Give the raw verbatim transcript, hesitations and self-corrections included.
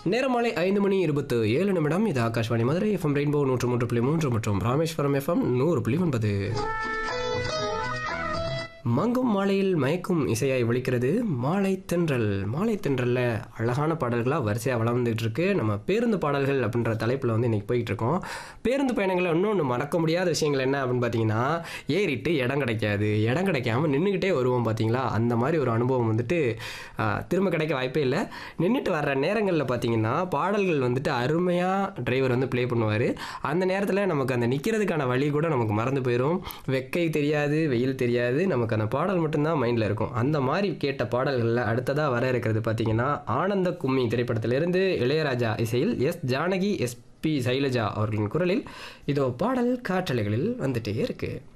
நேரம் மாலை ஐந்து மணி இருபத்து ஏழு நிமிடம். இது ஆகாஷ்வாணி மதுரை எஃப்எம் ரெயின்போ நூற்று மூன்று புள்ளி மூன்று மற்றும் ராமேஸ்வரம் எஃப்எம் நூறு புள்ளி ஒன்பது. மங்கும் மாலையில் மயக்கும் இசையாய் ஒலிக்கிறது மாலை தென்றல். மாலை தென்றலில் அழகான பாடல்களாக வரிசையாக வளர்ந்துட்டு இருக்கு. நம்ம பேருந்து பாடல்கள் அப்படின்ற தலைப்பில் வந்து இன்றைக்கி போயிட்டு இருக்கோம். பேருந்து பயணங்களில் இன்னொன்று மறக்க முடியாத விஷயங்கள் என்ன அப்படின்னு பார்த்தீங்கன்னா, ஏறிட்டு இடம் கிடைக்காது, இடம் கிடைக்காம நின்றுக்கிட்டே வருவோம் பார்த்தீங்களா. அந்த மாதிரி ஒரு அனுபவம் வந்துட்டு திரும்ப கிடைக்க வாய்ப்பே இல்லை. நின்றுட்டு வர்ற நேரங்களில் பார்த்தீங்கன்னா பாடல்கள் வந்துட்டு அருமையாக டிரைவர் வந்து ப்ளே பண்ணுவார். அந்த நேரத்தில் நமக்கு அந்த நிற்கிறதுக்கான வழி கூட நமக்கு மறந்து போயிடும். வெக்கை தெரியாது, வெயில் தெரியாது, நமக்கு அந்த பாடல் மட்டும்தான் மைண்டில் இருக்கும். அந்த மாதிரி கேட்ட பாடல்களில் அடுத்ததாக வர இருக்கிறது பார்த்தீங்கன்னா, ஆனந்த கும்மி திரைப்படத்திலிருந்து இளையராஜா இசையில் S Janaki, S B Shailaja அவர்களின் குரலில் இதோ பாடல் காற்றலைகளில் வந்துட்டே இருக்கு.